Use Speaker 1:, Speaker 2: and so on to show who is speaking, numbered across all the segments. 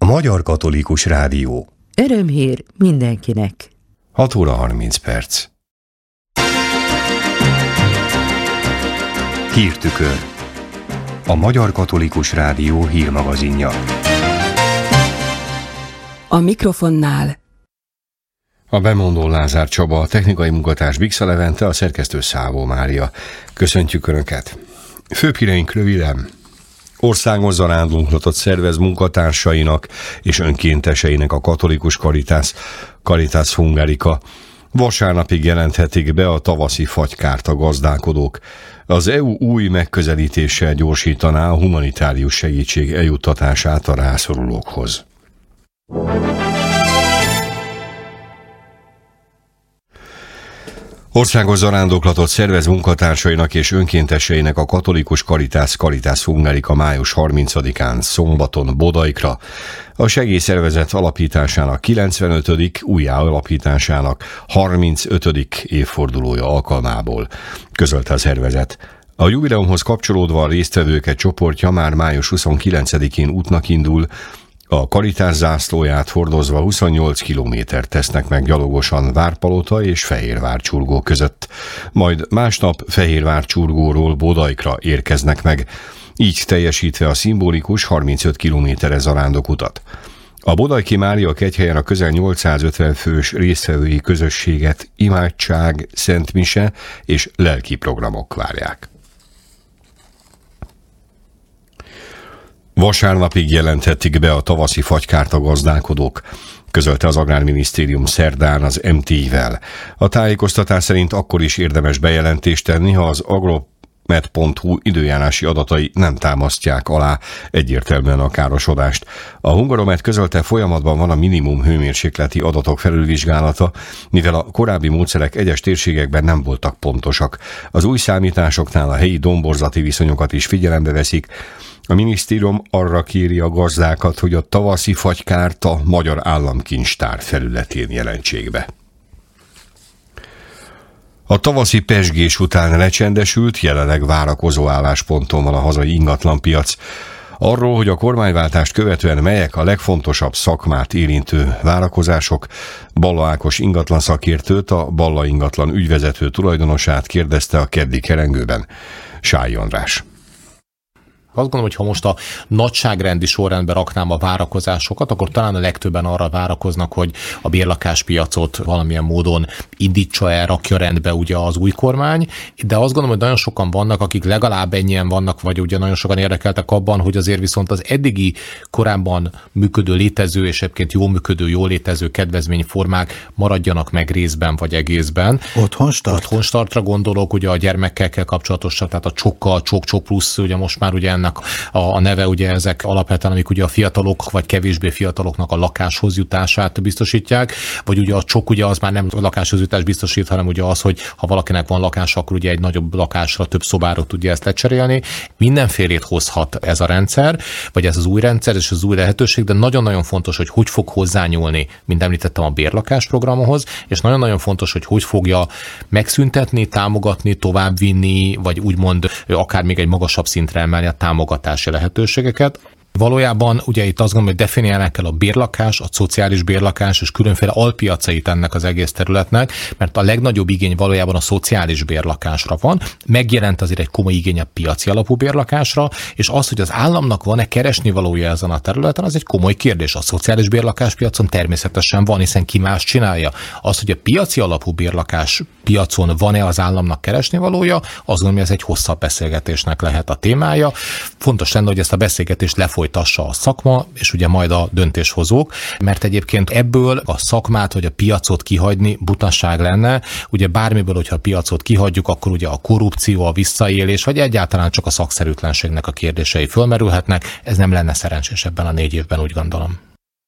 Speaker 1: Magyar Katolikus Rádió.
Speaker 2: Örömhír mindenkinek.
Speaker 1: 6 óra 30 perc. Hírtükör. A Magyar Katolikus Rádió hírmagazinja.
Speaker 3: A mikrofonnál
Speaker 1: A bemondó Lázár Csaba, a technikai munkatárs Biksa Levente, a szerkesztő Szávó Mária. Köszöntjük Önöket! Főbb híreink röviden. Országos zarándoklatot szervez munkatársainak és önkénteseinek a katolikus Caritas Hungarica. Vasárnapig jelenthetik be a tavaszi fagykárt a gazdálkodók. Az EU új megközelítéssel gyorsítaná a humanitárius segítség eljuttatását a rászorulókhoz. Országos zarándoklatot szervez munkatársainak és önkénteseinek a katolikus Caritas Hungarica május 30-án szombaton Bodaikra. A segélyszervezet alapításának 95., újjáalapításának 35. évfordulója alkalmából, közölte a szervezet. A jubileumhoz kapcsolódva a résztvevőket csoportja már május 29-én útnak indul, a Caritas zászlóját hordozva 28 kilométert tesznek meg gyalogosan Várpalota és Fehérvárcsurgó között, majd másnap Fehérvárcsurgóról Bodaikra érkeznek meg, így teljesítve a szimbolikus 35 kilométeres zarándokutat. A Bodajki Mária kegyhelyen a közel 850 fős résztvevői közösséget imádság, szentmise és lelki programok várják. Vasárnapig jelenthetik be a tavaszi fagykárt a gazdálkodók, közölte az Agrárminisztérium szerdán az MTI-vel. A tájékoztatás szerint akkor is érdemes bejelentést tenni, ha az agromet.hu időjárási adatai nem támasztják alá egyértelműen a károsodást. A Hungaromet közölte, folyamatban van a minimum hőmérsékleti adatok felülvizsgálata, mivel a korábbi módszerek egyes térségekben nem voltak pontosak. Az új számításoknál a helyi domborzati viszonyokat is figyelembe veszik. A minisztérium arra kéri a gazdákat, hogy a tavaszi fagykárt a Magyar Államkincstár felületén jelentsék be. A tavaszi pezsgés után lecsendesült, jelenleg várakozó állásponton van a hazai ingatlanpiac. Arról, hogy a kormányváltást követően melyek a legfontosabb szakmát érintő várakozások, Balla Ákos ingatlan szakértőt, a Balla ingatlan ügyvezető tulajdonosát kérdezte a keddi kerengőben. Sáj András.
Speaker 4: Azt gondolom, hogy ha most a nagyságrendi sorrendbe raknám a várakozásokat, akkor talán a legtöbben arra várakoznak, hogy a bérlakáspiacot valamilyen módon indítsa el, rakja rendbe ugye az új kormány, de azt gondolom, hogy nagyon sokan vannak, akik legalább ennyien vannak, vagy ugye nagyon sokan érdekeltek abban, hogy azért viszont az eddigi korábban működő, létező és egyébként jól működő, jól létező kedvezményformák maradjanak meg részben vagy egészben. Otthonstartra gondolok, ugye a gyermekekkel kapcsolatosan, tehát a csok plusz, ugye most már ugye ennek a neve, ugye ezek alapvetően, amik ugye a fiatalok vagy kevésbé fiataloknak a lakáshoz jutását biztosítják, vagy ugye a csok ugye az már nem lakáshoz jutás biztosít, hanem ugye az, hogy ha valakinek van lakása, akkor ugye egy nagyobb lakásra, több szobára tudja ezt lecserélni. Mindenfélét hozhat ez a rendszer, vagy ez az új rendszer és az új lehetőség, de nagyon-nagyon fontos, hogy fog hozzányúlni, mint említettem, a bérlakásprogramhoz, és nagyon-nagyon fontos, hogy fogja megszüntetni, támogatni, továbbvinni, vagy úgymond akár még egy magasabb szintre emelni a támogatási lehetőségeket. Valójában ugye itt azt gondolom, hogy definiálnák kell a bérlakás, a szociális bérlakás és különféle alpiacait ennek az egész területnek, mert a legnagyobb igény valójában a szociális bérlakásra van. Megjelent azért egy komoly igény a piaci alapú bérlakásra, és az, hogy az államnak van-e keresnivalója ezen a területen, az egy komoly kérdés. A szociális bérlakáspiacon természetesen van, hiszen ki más csinálja. Az, hogy a piaci alapú bérlakás piacon van-e az államnak keresnivalója, azt gondolom, hogy ez egy hosszabb beszélgetésnek lehet a témája. Fontos lenne, hogy ezt a beszélgetést lefolytassa a szakma, és ugye majd a döntéshozók, mert egyébként ebből a szakmát, vagy a piacot kihagyni butasság lenne. Ugye bármiből, hogyha a piacot kihagyjuk, akkor ugye a korrupció, a visszaélés, vagy egyáltalán csak a szakszerűtlenségnek a kérdései fölmerülhetnek. Ez nem lenne szerencsés ebben a 4 évben, úgy gondolom.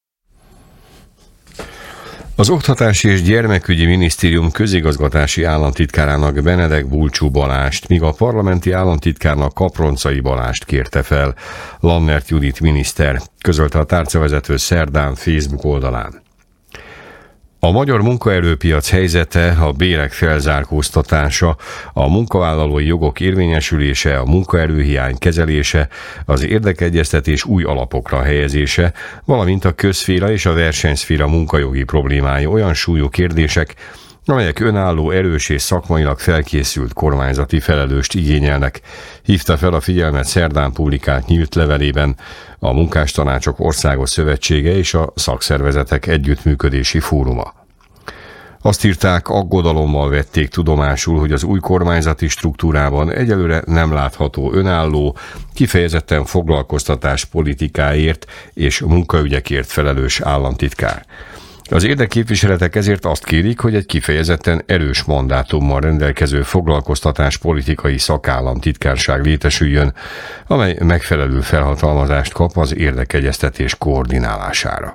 Speaker 1: Az Oktatási és Gyermekügyi Minisztérium közigazgatási államtitkárának Benedek Bulcsú Balást, míg a parlamenti államtitkárnak Kaproncai Balást kérte fel Lannert Judit miniszter, közölte a tárcavezető szerdán Facebook oldalán. A magyar munkaerőpiac helyzete, a bérek felzárkóztatása, a munkavállalói jogok érvényesülése, a munkaerőhiány kezelése, az érdekegyeztetés új alapokra helyezése, valamint a közszféra és a versenyszféra munkajogi problémái olyan súlyú kérdések, amelyek önálló, erős és szakmailag felkészült kormányzati felelőst igényelnek, hívta fel a figyelmet szerdán publikált nyílt levelében a Munkástanácsok Országos Szövetsége és a Szakszervezetek Együttműködési Fóruma. Azt írták, aggodalommal vették tudomásul, hogy az új kormányzati struktúrában egyelőre nem látható önálló, kifejezetten foglalkoztatás politikáért és munkaügyekért felelős államtitkár. Az érdekképviseletek ezért azt kérik, hogy egy kifejezetten erős mandátummal rendelkező foglalkoztatás politikai szakállamtitkárság létesüljön, amely megfelelő felhatalmazást kap az érdekegyeztetés koordinálására.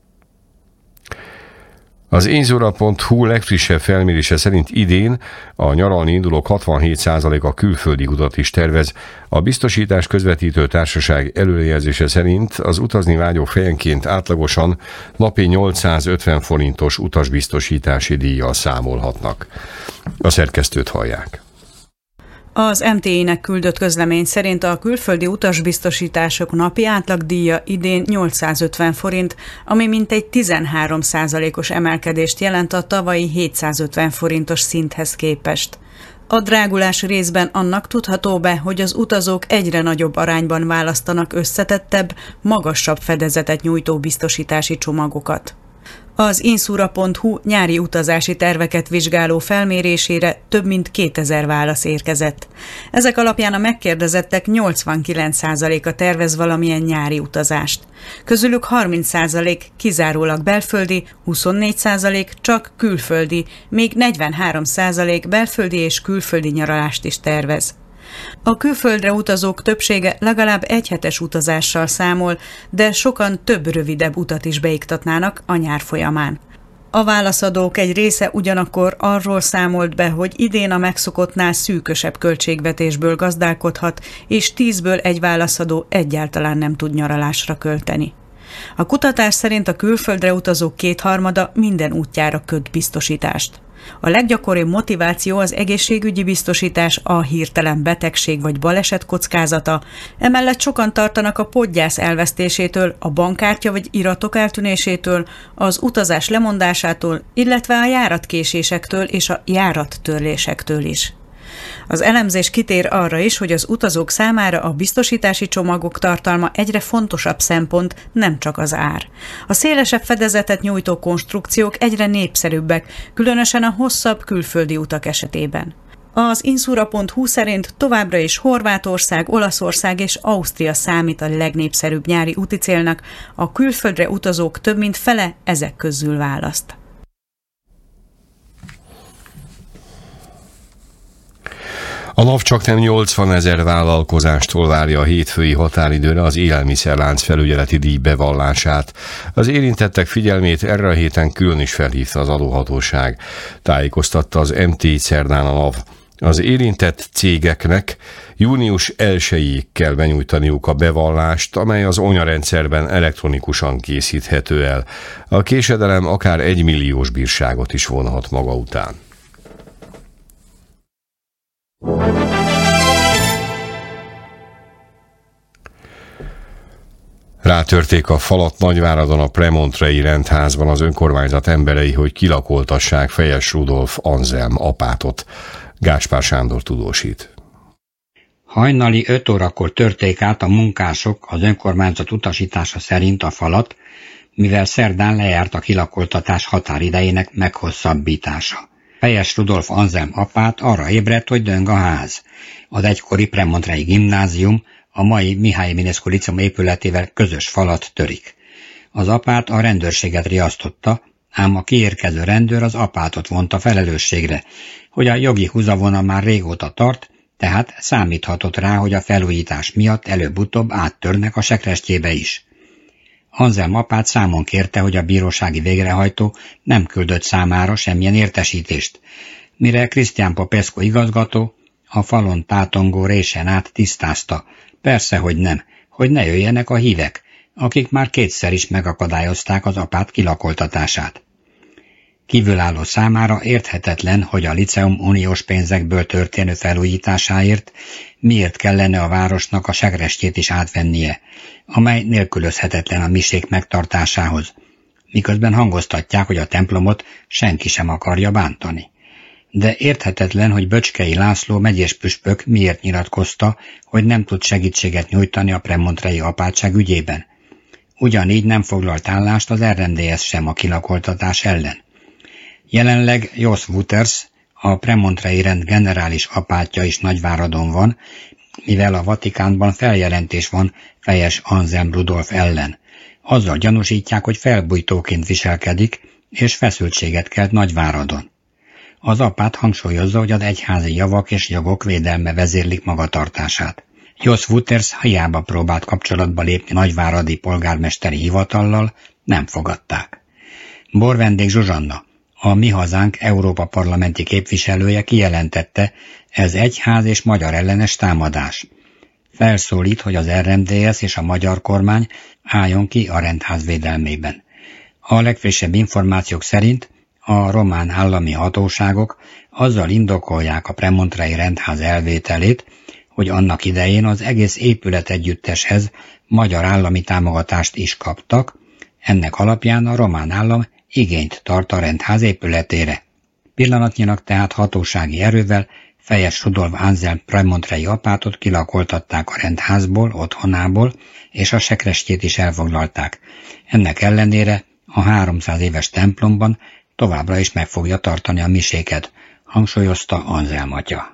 Speaker 1: Az Inzura.hu legfrissebb felmérése szerint idén a nyaralni indulók 67%-a külföldi utat is tervez. A biztosítás közvetítő társaság előrejelzése szerint az utazni vágyók fejenként átlagosan napi 850 forintos utasbiztosítási díjjal számolhatnak. A szerkesztőt hallják.
Speaker 5: Az MTI-nek küldött közlemény szerint a külföldi utasbiztosítások napi átlagdíja idén 850 forint, ami mintegy 13%-os emelkedést jelent a tavalyi 750 forintos szinthez képest. A drágulás részben annak tudható be, hogy az utazók egyre nagyobb arányban választanak összetettebb, magasabb fedezetet nyújtó biztosítási csomagokat. Az Insura.hu nyári utazási terveket vizsgáló felmérésére több mint 2000 válasz érkezett. Ezek alapján a megkérdezettek 89%-a tervez valamilyen nyári utazást. Közülük 30% kizárólag belföldi, 24% csak külföldi, még 43% belföldi és külföldi nyaralást is tervez. A külföldre utazók többsége legalább egyhetes utazással számol, de sokan több rövidebb utat is beiktatnának a nyár folyamán. A válaszadók egy része ugyanakkor arról számolt be, hogy idén a megszokottnál szűkösebb költségvetésből gazdálkodhat, és 10-ből egy válaszadó egyáltalán nem tud nyaralásra költeni. A kutatás szerint a külföldre utazók kétharmada minden útjára köt biztosítást. A leggyakoribb motiváció az egészségügyi biztosítás, a hirtelen betegség vagy baleset kockázata, emellett sokan tartanak a podgyász elvesztésétől, a bankkártya vagy iratok eltűnésétől, az utazás lemondásától, illetve a járatkésésektől és a járattörlésektől is. Az elemzés kitér arra is, hogy az utazók számára a biztosítási csomagok tartalma egyre fontosabb szempont, nem csak az ár. A szélesebb fedezetet nyújtó konstrukciók egyre népszerűbbek, különösen a hosszabb külföldi utak esetében. Az Insura.hu szerint továbbra is Horvátország, Olaszország és Ausztria számít a legnépszerűbb nyári úti célnak, a külföldre utazók több mint fele ezek közül választ.
Speaker 1: A NAV csaknem 80 000 vállalkozástól várja a hétfői határidőre az élelmiszerlánc felügyeleti díj bevallását. Az érintettek figyelmét erre a héten külön is felhívta az adóhatóság, tájékoztatta az MTI szerdán a NAV. Az érintett cégeknek június 1-ig kell benyújtaniuk a bevallást, amely az ONYA rendszerben elektronikusan készíthető el. A késedelem akár 1 milliós bírságot is vonhat maga után. Rátörték a falat Nagyváradon a Premontrei rendházban az önkormányzat emberei, hogy kilakoltassák Fejes Rudolf Anzelm apátot. Gáspár Sándor tudósít.
Speaker 6: Hajnali 5 órakor törték át a munkások az önkormányzat utasítása szerint a falat, mivel szerdán lejárt a kilakoltatás határidejének meghosszabbítása. Fejes Rudolf Anzelm apát arra ébredt, hogy döng a ház. Az egykori Premontrei gimnázium a mai Mihály Minescu Liceum épületével közös falat törik. Az apát a rendőrséget riasztotta, ám a kiérkező rendőr az apátot vonta felelősségre, hogy a jogi húzavona már régóta tart, tehát számíthatott rá, hogy a felújítás miatt előbb-utóbb áttörnek a sekrestjébe is. Anzelm apát számon kérte, hogy a bírósági végrehajtó nem küldött számára semmilyen értesítést, mire Cristian Popescu igazgató a falon tátongó résen át tisztázta, persze, hogy nem, hogy ne jöjjenek a hívek, akik már 2-szer is megakadályozták az apát kilakoltatását. Kívülálló számára érthetetlen, hogy a liceum uniós pénzekből történő felújításáért miért kellene a városnak a segrestjét is átvennie, amely nélkülözhetetlen a misék megtartásához, miközben hangoztatják, hogy a templomot senki sem akarja bántani. De érthetetlen, hogy Böcskei László megyés püspök miért nyilatkozta, hogy nem tud segítséget nyújtani a premontrei apátság ügyében. Ugyanígy nem foglalt állást az RMDS sem a kilakoltatás ellen. Jelenleg Jos Wouters, a premontrei rend generális apátja is Nagyváradon van, mivel a Vatikánban feljelentés van Fejes Anselm Rudolf ellen. Azzal gyanúsítják, hogy felbujtóként viselkedik, és feszültséget kelt Nagyváradon. Az apát hangsúlyozza, hogy az egyházi javak és jogok védelme vezérlik magatartását. Jos Wouters hiába próbált kapcsolatba lépni nagyváradi polgármesteri hivatallal, nem fogadták. Borvendég Zsuzsanna, a Mi Hazánk Európa parlamenti képviselője kijelentette, ez egyház és magyar ellenes támadás. Felszólít, hogy az RMDS és a magyar kormány álljon ki a rendház védelmében. A legfrissebb információk szerint a román állami hatóságok azzal indokolják a premontrei rendház elvételét, hogy annak idején az egész épületegyütteshez magyar állami támogatást is kaptak, ennek alapján a román állam igényt tart a rendház épületére. Pillanatnyilag tehát hatósági erővel Fejes Rudolf Anselm premontrei apátot kilakoltatták a rendházból, otthonából, és a sekrestjét is elfoglalták. Ennek ellenére a 300 éves templomban továbbra is meg fogja tartani a miséket, hangsúlyozta Anselm atya.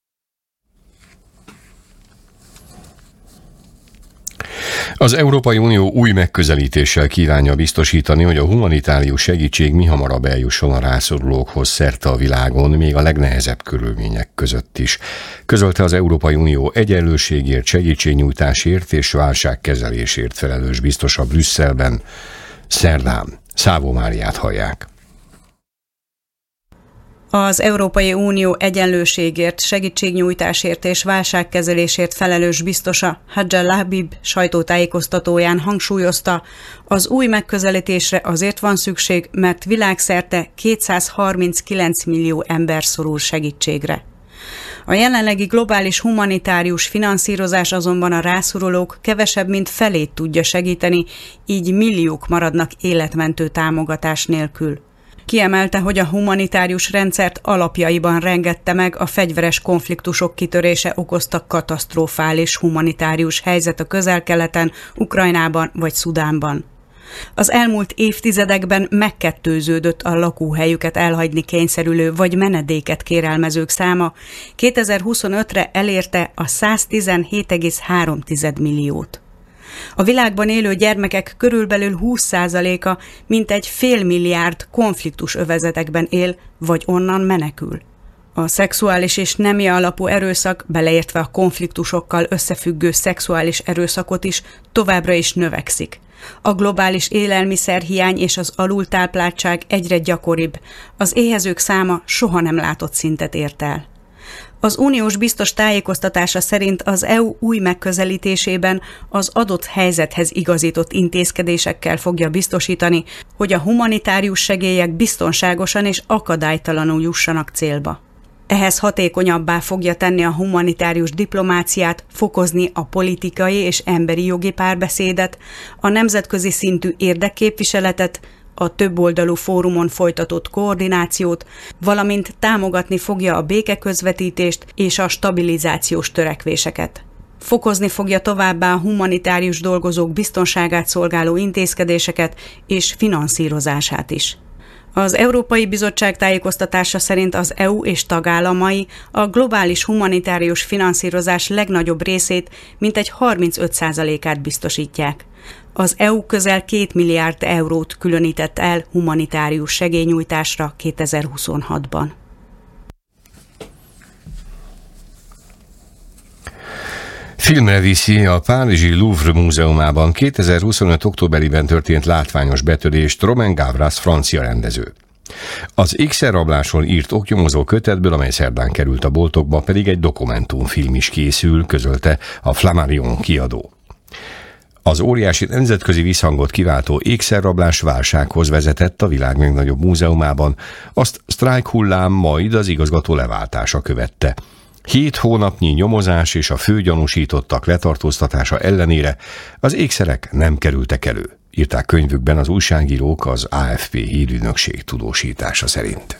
Speaker 1: Az Európai Unió új megközelítéssel kívánja biztosítani, hogy a humanitárius segítség mihamarabb eljusson a rászorulókhoz szerte a világon, még a legnehezebb körülmények között is. Közölte az Európai Unió egyenlőségért, segítségnyújtásért és válságkezelésért felelős biztosa Brüsszelben szerdán. Szávó Máriát hallják.
Speaker 5: Az Európai Unió egyenlőségért, segítségnyújtásért és válságkezelésért felelős biztosa Hadja Lahbib sajtótájékoztatóján hangsúlyozta, az új megközelítésre azért van szükség, mert világszerte 239 millió ember szorul segítségre. A jelenlegi globális humanitárius finanszírozás azonban a rászorulók kevesebb mint felét tudja segíteni, így milliók maradnak életmentő támogatás nélkül. Kiemelte, hogy a humanitárius rendszert alapjaiban rengette meg a fegyveres konfliktusok kitörése okozta katasztrofális humanitárius helyzet a Közel-Keleten, Ukrajnában vagy Szudánban. Az elmúlt évtizedekben megkettőződött a lakóhelyüket elhagyni kényszerülő vagy menedéket kérelmezők száma, 2025-re elérte a 117,3 milliót. A világban élő gyermekek körülbelül 20%-a mintegy 500 milliárd konfliktus övezetekben él, vagy onnan menekül. A szexuális és nemi alapú erőszak, beleértve a konfliktusokkal összefüggő szexuális erőszakot is, továbbra is növekszik. A globális élelmiszerhiány és az alultápláltság egyre gyakoribb, az éhezők száma soha nem látott szintet ért el. Az uniós biztos tájékoztatása szerint az EU új megközelítésében az adott helyzethez igazított intézkedésekkel fogja biztosítani, hogy a humanitárius segélyek biztonságosan és akadálytalanul jussanak célba. Ehhez hatékonyabbá fogja tenni a humanitárius diplomáciát, fokozni a politikai és emberi jogi párbeszédet, a nemzetközi szintű érdekképviseletet, a többoldalú fórumon folytatott koordinációt, valamint támogatni fogja a békeközvetítést és a stabilizációs törekvéseket. Fokozni fogja továbbá a humanitárius dolgozók biztonságát szolgáló intézkedéseket és finanszírozását is. Az Európai Bizottság tájékoztatása szerint az EU és tagállamai a globális humanitárius finanszírozás legnagyobb részét, mintegy 35%-át biztosítják. Az EU közel 2 milliárd eurót különített el humanitárius segélynyújtásra 2026-ban.
Speaker 1: Filmre viszi a párizsi Louvre múzeumában 2025. októberében történt látványos betörést Romain Gavras francia rendező. Az X-rablásról írt oknyomozó kötetből, amely szerdán került a boltokba, pedig egy dokumentumfilm is készül, közölte a Flammarion kiadó. Az óriási nemzetközi visszhangot kiváltó ékszerrablás válsághoz vezetett a világ legnagyobb múzeumában, azt sztrájkhullám, majd az igazgató leváltása követte. 7 hónapnyi nyomozás és a fő gyanúsítottak letartóztatása ellenére az ékszerek nem kerültek elő, írták könyvükben az újságírók az AFP hírügynökség tudósítása szerint.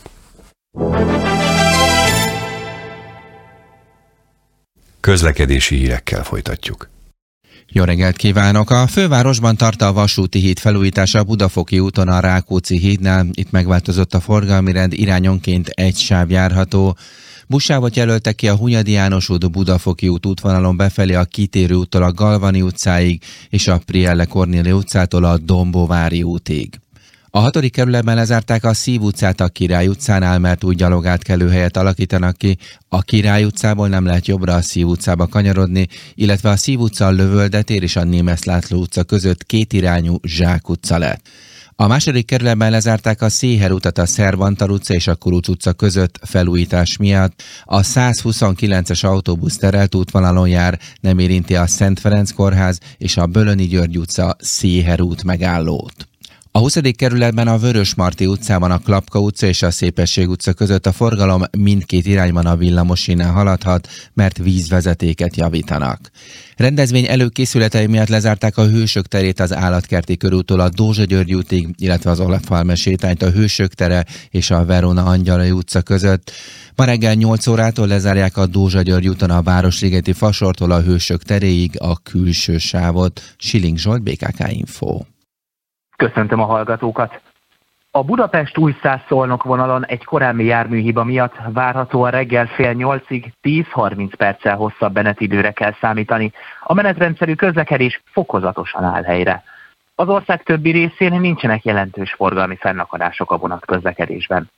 Speaker 1: Közlekedési hírekkel folytatjuk.
Speaker 7: Jó reggelt kívánok! A fővárosban tart a vasúti híd felújítása a Budafoki úton a Rákóczi hídnál. Itt megváltozott a forgalmi rend, irányonként egy sáv járható. Buszsávot jelöltek ki a Hunyadi János út Budafoki út útvonalon befelé a Kitérő úttól a Galvani utcáig és a Prielle Kornéli utcától a Dombóvári útig. A 6. kerületben lezárták a Szív utcát a Király utcánál, mert úgy gyalogátkelőhelyet alakítanak ki. A Király utcából nem lehet jobbra a Szív utcába kanyarodni, illetve a Szív utca, a Lövölde tér és a Németh László utca között kétirányú Zsák utca lett. A 2. kerületben lezárták a Széher utat a Szervantal utca és a Kuruc utca között felújítás miatt. A 129-es autóbusz terelt útvonalon jár, nem érinti a Szent Ferenc kórház és a Bölöni György utca Széher út megállót. A 20. kerületben a Vörösmarty utcában a Klapka utca és a Szépesség utca között a forgalom mindkét irányban a villamossínen haladhat, mert vízvezetéket javítanak. Rendezvény előkészületei miatt lezárták a Hősök terét az Állatkerti körúttól a Dózsa György útig, illetve az Olafhalme sétányt a Hősök tere és a Verona Angyalai utca között. Ma reggel 8 órától lezárják a Dózsa György úton a Városligeti Fasortól a Hősök teréig a külső sávot. Siling Zsolt, BKK Info.
Speaker 8: Köszöntöm a hallgatókat! A Budapest-Újszász-Szolnok vonalon egy korábbi járműhiba miatt várhatóan reggel fél 8-ig 10-30 perccel hosszabb menetidőre kell számítani. A menetrendszerű közlekedés fokozatosan áll helyre. Az ország többi részén nincsenek jelentős forgalmi fennakadások a vonatközlekedésben.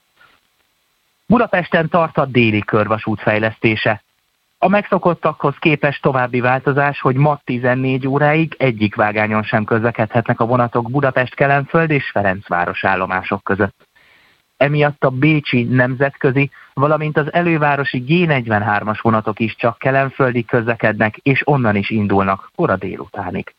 Speaker 8: Budapesten tart a déli körvasút fejlesztése. A megszokottakhoz képest további változás, hogy ma 14 óráig egyik vágányon sem közlekedhetnek a vonatok Budapest-Kelenföld és Ferencváros állomások között. Emiatt a bécsi nemzetközi, valamint az elővárosi G43-as vonatok is csak kelenföldig közlekednek, és onnan is indulnak kora délutánig.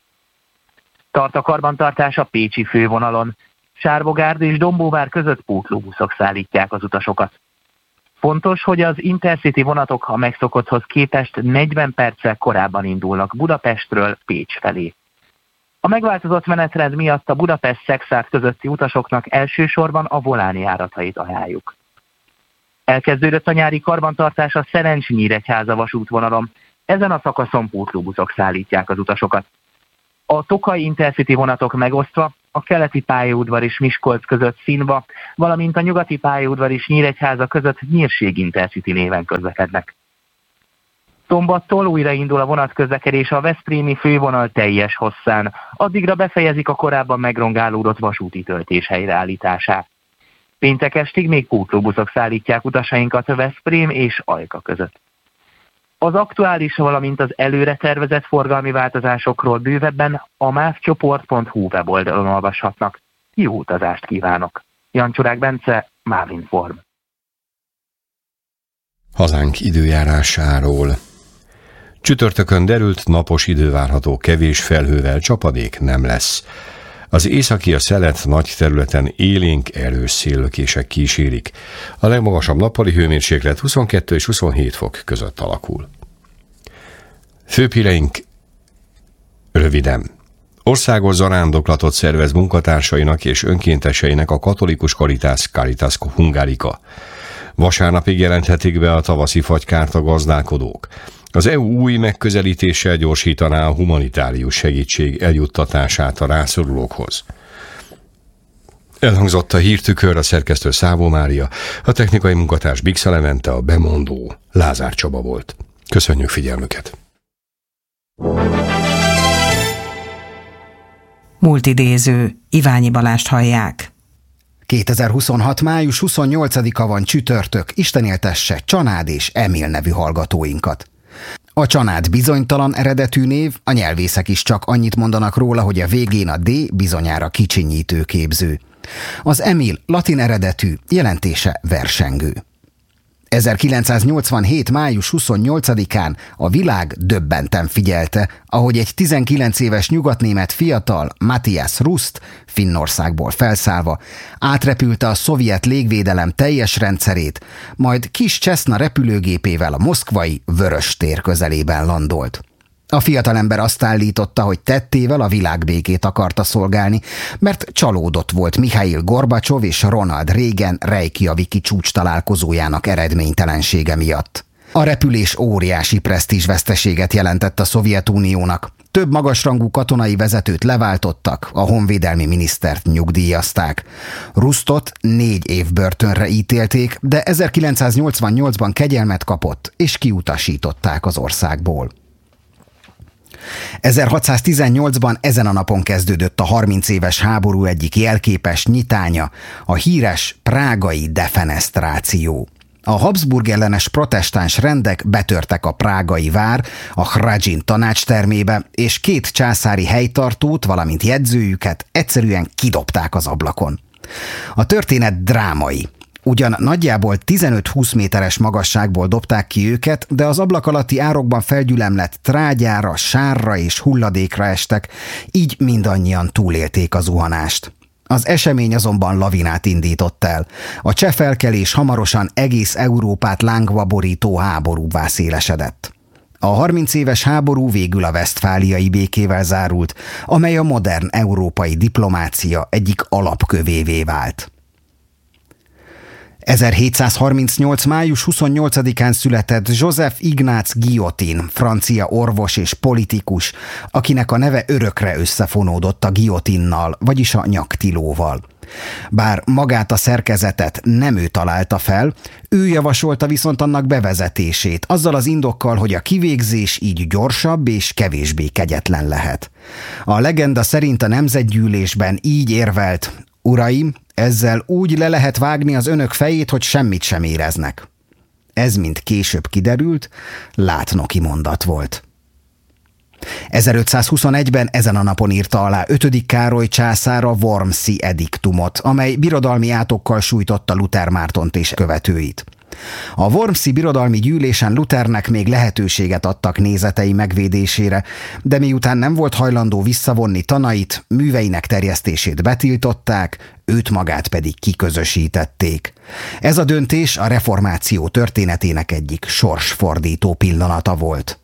Speaker 8: Tart a karbantartás a pécsi fővonalon. Sárbogárd és Dombóvár között pótlóbuszok szállítják az utasokat. Fontos, hogy az Intercity vonatok a megszokotthoz képest 40 perccel korábban indulnak Budapestről Pécs felé. A megváltozott menetrend miatt a Budapest-Szexárd közötti utasoknak elsősorban a voláni járatait ajánljuk. Elkezdődött a nyári karbantartás a Szerencs-Nyíregyháza vasútvonalon. Ezen a szakaszon pótlóbuszok szállítják az utasokat. A Tokaj Intercity vonatok megosztva a keleti pályaudvar és Miskolc között Színva, valamint a nyugati pályaudvar és Nyíregyháza között Nyírség Intercity néven közlekednek. Szombattól újraindul a vonatközlekedés a veszprémi fővonal teljes hosszán, addigra befejezik a korábban megrongálódott vasúti töltés helyreállítását. Péntek estig még pótlóbuszok szállítják utasainkat Veszprém és Ajka között. Az aktuális, valamint az előre tervezett forgalmi változásokról bővebben a mávcsoport.hu weboldalon olvashatnak. Jó utazást kívánok! Jancsurák Bence, Mávinform.
Speaker 1: Hazánk időjárásáról. Csütörtökön derült, napos idő várható, kevés felhővel, csapadék nem lesz. Az északi, a szelet nagy területen élénk erős széllökések kísérik. A legmagasabb nappali hőmérséklet 22 és 27 fok között alakul. Főhíreink röviden. Országos zarándoklatot szervez munkatársainak és önkénteseinek a katolikus Caritas Hungarica. Vasárnapig jelenthetik be a tavaszi fagykárt a gazdálkodók. Az EU új megközelítéssel gyorsítaná a humanitárius segítség eljuttatását a rászorulókhoz. Elhangzott a hírtükör, a szerkesztő Szávó Mária, a technikai munkatárs Bixa Levente, a bemondó Lázár Csaba volt. Köszönjük figyelmüket!
Speaker 9: Múltidéző, Iványi Balást hallják.
Speaker 10: 2026. május 28-a van csütörtök, Isten éltesse Csanád és Emil nevű hallgatóinkat. A Csanád bizonytalan eredetű név, a nyelvészek is csak annyit mondanak róla, hogy a végén a D bizonyára kicsinyítő képző. Az Emil latin eredetű, jelentése versengő. 1987. május 28-án a világ döbbenten figyelte, ahogy egy 19 éves nyugatnémet fiatal, Matthias Rust, Finnországból felszállva, átrepülte a szovjet légvédelem teljes rendszerét, majd kis Cessna repülőgépével a moszkvai Vörös tér közelében landolt. A fiatalember azt állította, hogy tettével a világbékét akarta szolgálni, mert csalódott volt Mihail Gorbacsov és Ronald Reagan Reykjaviki csúcs találkozójának eredménytelensége miatt. A repülés óriási presztízsveszteséget jelentett a Szovjetuniónak. Több magasrangú katonai vezetőt leváltottak, a honvédelmi minisztert nyugdíjazták. Rustot 4 év börtönre ítélték, de 1988-ban kegyelmet kapott, és kiutasították az országból. 1618-ban ezen a napon kezdődött a 30 éves háború egyik jelképes nyitánya, a híres prágai defenestráció. A Habsburg ellenes protestáns rendek betörtek a prágai vár, a Hradzsin tanácstermébe, és 2 császári helytartót, valamint jegyzőjüket egyszerűen kidobták az ablakon. A történet drámai. Ugyan nagyjából 15-20 méteres magasságból dobták ki őket, de az ablak alatti árokban felgyülemlett trágyára, sárra és hulladékra estek, így mindannyian túlélték a zuhanást. Az esemény azonban lavinát indított el. A cseh felkelés hamarosan egész Európát lángba borító háborúvá szélesedett. A 30 éves háború végül a vesztfáliai békével zárult, amely a modern európai diplomácia egyik alapkövévé vált. 1738. május 28-án született Joseph Ignác Guillotin, francia orvos és politikus, akinek a neve örökre összefonódott a guillotinnal, vagyis a nyaktilóval. Bár magát a szerkezetet nem ő találta fel, ő javasolta viszont annak bevezetését, azzal az indokkal, hogy a kivégzés így gyorsabb és kevésbé kegyetlen lehet. A legenda szerint a nemzetgyűlésben így érvelt: Uraim, ezzel úgy le lehet vágni az önök fejét, hogy semmit sem éreznek. Ez, mint később kiderült, látnoki mondat volt. 1521-ben ezen a napon írta alá 5. Károly császár a Wormsi ediktumot, amely birodalmi átokkal sújtotta Luther Mártont és követőit. A Wormsi birodalmi gyűlésen Luthernek még lehetőséget adtak nézetei megvédésére, de miután nem volt hajlandó visszavonni tanait, műveinek terjesztését betiltották, őt magát pedig kiközösítették. Ez a döntés a reformáció történetének egyik sorsfordító pillanata volt.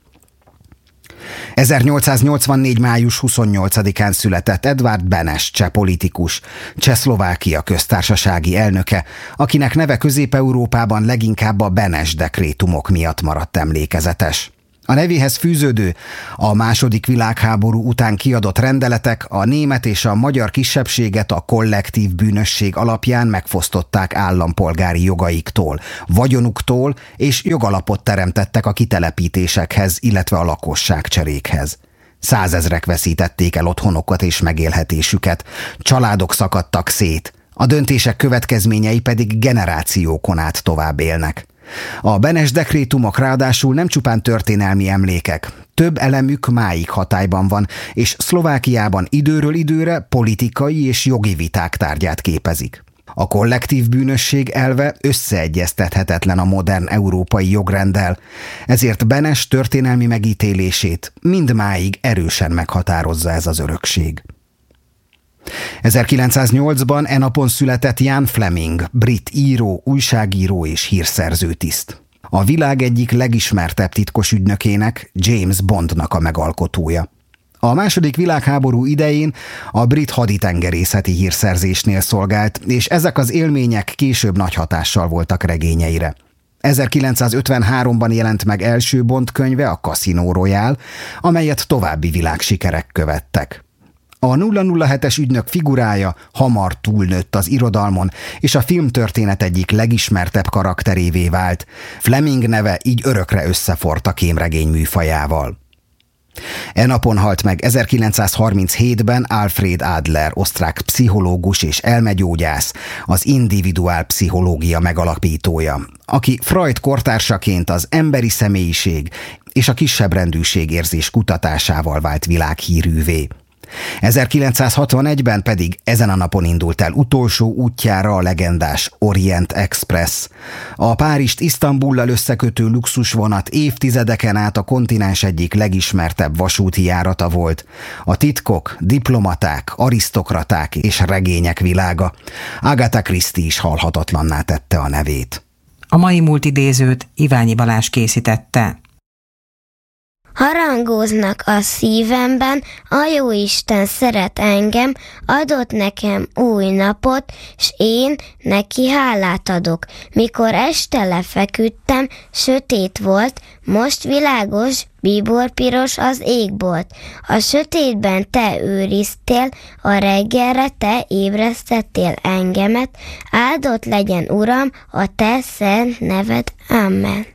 Speaker 10: 1884. május 28-án született Edvard Beneš cseh politikus, Csehszlovákia köztársasági elnöke, akinek neve Közép-Európában leginkább a Beneš dekrétumok miatt maradt emlékezetes. A nevéhez fűződő, a II. Világháború után kiadott rendeletek a német és a magyar kisebbséget a kollektív bűnösség alapján megfosztották állampolgári jogaiktól, vagyonuktól, és jogalapot teremtettek a kitelepítésekhez, illetve a lakosságcserékhez. 100 000-ek veszítették el otthonokat és megélhetésüket, családok szakadtak szét, a döntések következményei pedig generációkon át tovább élnek. A Beneš dekrétumok ráadásul nem csupán történelmi emlékek, több elemük máig hatályban van, és Szlovákiában időről időre politikai és jogi viták tárgyát képezik. A kollektív bűnösség elve összeegyeztethetetlen a modern európai jogrenddel, ezért Beneš történelmi megítélését mindmáig erősen meghatározza ez az örökség. 1908-ban e napon született Ian Fleming, brit író, újságíró és hírszerző tiszt. A világ egyik legismertebb titkos ügynökének, James Bondnak a megalkotója. A II. Világháború idején a brit haditengerészeti hírszerzésnél szolgált, és ezek az élmények később nagy hatással voltak regényeire. 1953-ban jelent meg első Bond könyve, a Casino Royale, amelyet további világsikerek követtek. A 007-es ügynök figurája hamar túlnőtt az irodalmon, és a filmtörténet egyik legismertebb karakterévé vált. Fleming neve így örökre összeforrt a kémregény műfajával. E napon halt meg 1937-ben Alfred Adler, osztrák pszichológus és elmegyógyász, az individuálpszichológia megalapítója, aki Freud kortársaként az emberi személyiség és a kisebbrendűség érzés kutatásával vált világhírűvé. 1961-ben pedig ezen a napon indult el utolsó útjára a legendás Orient Express. A Párizst Isztambullal összekötő luxusvonat évtizedeken át a kontinens egyik legismertebb vasúti járata volt. A titkok, diplomaták, arisztokraták és regények világa. Agatha Christie is halhatatlanná tette a nevét.
Speaker 9: A mai múltidézőt Iványi Balázs készítette.
Speaker 11: Harangoznak a szívemben, a Jóisten szeret engem, adott nekem új napot, s én neki hálát adok. Mikor este lefeküdtem, sötét volt, most világos, bíborpiros az égbolt. A sötétben te őriztél, a reggelre te ébresztettél engemet, áldott legyen Uram, a te szent neved. Amen.